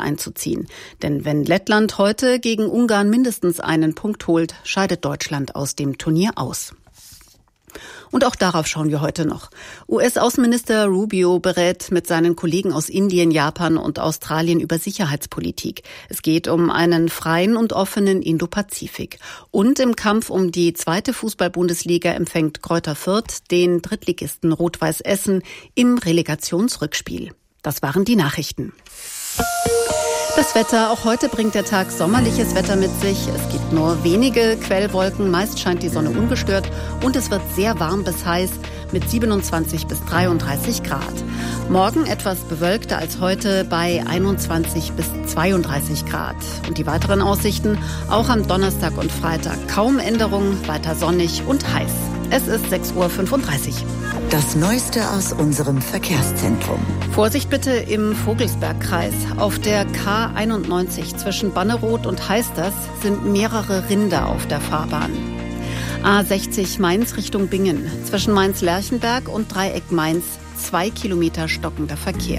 einzuziehen. Denn wenn Lettland heute gegen Ungarn mindestens einen Punkt holt, scheidet Deutschland aus dem Turnier aus. Und auch darauf schauen wir heute noch. US-Außenminister Rubio berät mit seinen Kollegen aus Indien, Japan und Australien über Sicherheitspolitik. Es geht um einen freien und offenen Indo-Pazifik. Und im Kampf um die 2. Fußball-Bundesliga empfängt Greuther Fürth den Drittligisten Rot-Weiß Essen im Relegationsrückspiel. Das waren die Nachrichten. Das Wetter. Auch heute bringt der Tag sommerliches Wetter mit sich. Es gibt nur wenige Quellwolken. Meist scheint die Sonne ungestört und es wird sehr warm bis heiß mit 27 bis 33 Grad. Morgen etwas bewölkter als heute bei 21 bis 32 Grad. Und die weiteren Aussichten auch am Donnerstag und Freitag. Kaum Änderungen, weiter sonnig und heiß. Es ist 6:35 Uhr. Das Neueste aus unserem Verkehrszentrum. Vorsicht bitte im Vogelsbergkreis. Auf der K91 zwischen Banneroth und Heisters sind mehrere Rinder auf der Fahrbahn. A60 Mainz Richtung Bingen. Zwischen Mainz-Lerchenberg und Dreieck Mainz 2 Kilometer stockender Verkehr.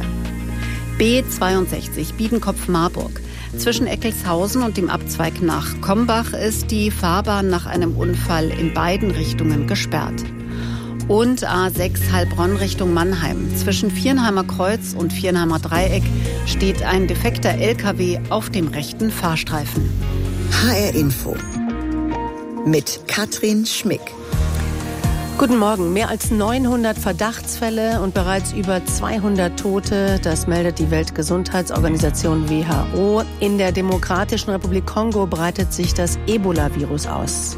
B62 Biedenkopf-Marburg. Zwischen Eckelshausen und dem Abzweig nach Kombach ist die Fahrbahn nach einem Unfall in beiden Richtungen gesperrt. Und A6 Heilbronn Richtung Mannheim. Zwischen Viernheimer Kreuz und Viernheimer Dreieck steht ein defekter LKW auf dem rechten Fahrstreifen. HR Info mit Katrin Schmick. Guten Morgen. Mehr als 900 Verdachtsfälle und bereits über 200 Tote. Das meldet die Weltgesundheitsorganisation WHO. In der Demokratischen Republik Kongo breitet sich das Ebola-Virus aus.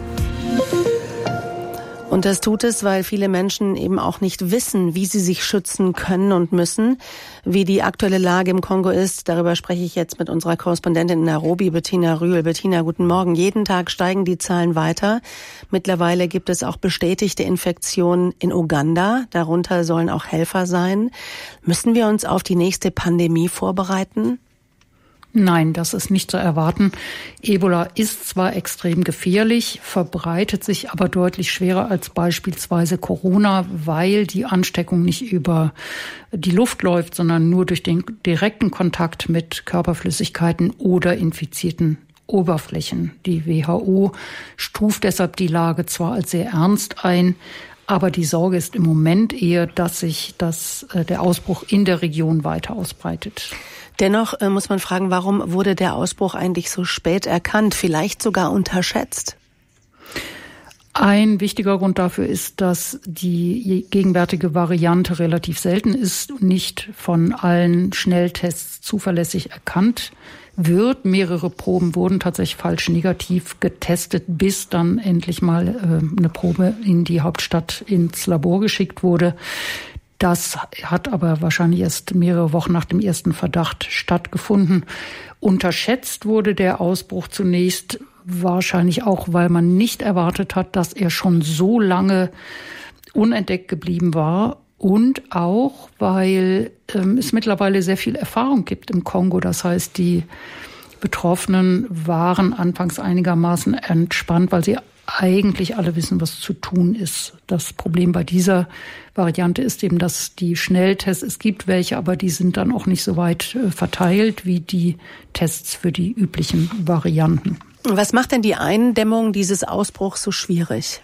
Und das tut es, weil viele Menschen eben auch nicht wissen, wie sie sich schützen können und müssen. Wie die aktuelle Lage im Kongo ist, darüber spreche ich jetzt mit unserer Korrespondentin in Nairobi, Bettina Rühl. Bettina, guten Morgen. Jeden Tag steigen die Zahlen weiter. Mittlerweile gibt es auch bestätigte Infektionen in Uganda. Darunter sollen auch Helfer sein. Müssen wir uns auf die nächste Pandemie vorbereiten? Nein, das ist nicht zu erwarten. Ebola ist zwar extrem gefährlich, verbreitet sich aber deutlich schwerer als beispielsweise Corona, weil die Ansteckung nicht über die Luft läuft, sondern nur durch den direkten Kontakt mit Körperflüssigkeiten oder infizierten Oberflächen. Die WHO stuft deshalb die Lage zwar als sehr ernst ein, aber die Sorge ist im Moment eher, dass sich der Ausbruch in der Region weiter ausbreitet. Dennoch muss man fragen, warum wurde der Ausbruch eigentlich so spät erkannt, vielleicht sogar unterschätzt? Ein wichtiger Grund dafür ist, dass die gegenwärtige Variante relativ selten ist und nicht von allen Schnelltests zuverlässig erkannt wird. Mehrere Proben wurden tatsächlich falsch negativ getestet, bis dann endlich mal eine Probe in die Hauptstadt ins Labor geschickt wurde. Das hat aber wahrscheinlich erst mehrere Wochen nach dem ersten Verdacht stattgefunden. Unterschätzt wurde der Ausbruch zunächst wahrscheinlich auch, weil man nicht erwartet hat, dass er schon so lange unentdeckt geblieben war. Und auch, weil es mittlerweile sehr viel Erfahrung gibt im Kongo. Das heißt, die Betroffenen waren anfangs einigermaßen entspannt, weil sie eigentlich alle wissen, was zu tun ist. Das Problem bei dieser Variante ist eben, dass die Schnelltests, es gibt welche, aber die sind dann auch nicht so weit verteilt wie die Tests für die üblichen Varianten. Was macht denn die Eindämmung dieses Ausbruchs so schwierig?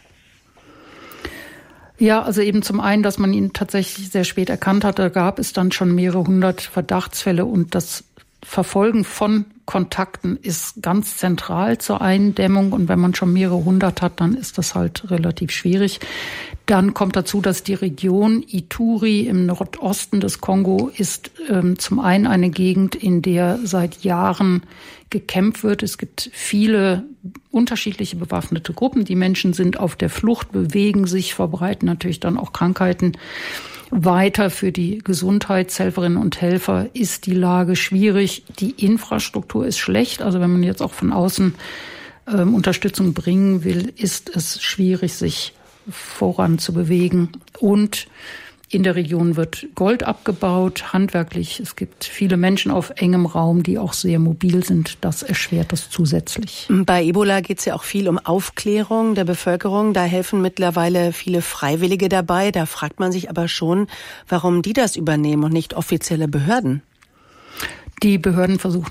Ja, also eben zum einen, dass man ihn tatsächlich sehr spät erkannt hat. Da gab es dann schon mehrere hundert Verdachtsfälle und das Verfolgen von Kontakten ist ganz zentral zur Eindämmung. Und wenn man schon mehrere hundert hat, dann ist das halt relativ schwierig. Dann kommt dazu, dass die Region Ituri im Nordosten des Kongo ist zum einen eine Gegend, in der seit Jahren gekämpft wird. Es gibt viele unterschiedliche bewaffnete Gruppen. Die Menschen sind auf der Flucht, bewegen sich, verbreiten natürlich dann auch Krankheiten weiter. Für die Gesundheitshelferinnen und Helfer ist die Lage schwierig. Die Infrastruktur ist schlecht. Also wenn man jetzt auch von außen Unterstützung bringen will, ist es schwierig, sich voranzubewegen. Und in der Region wird Gold abgebaut, handwerklich. Es gibt viele Menschen auf engem Raum, die auch sehr mobil sind. Das erschwert das zusätzlich. Bei Ebola geht es ja auch viel um Aufklärung der Bevölkerung. Da helfen mittlerweile viele Freiwillige dabei. Da fragt man sich aber schon, warum die das übernehmen und nicht offizielle Behörden. Die Behörden versuchen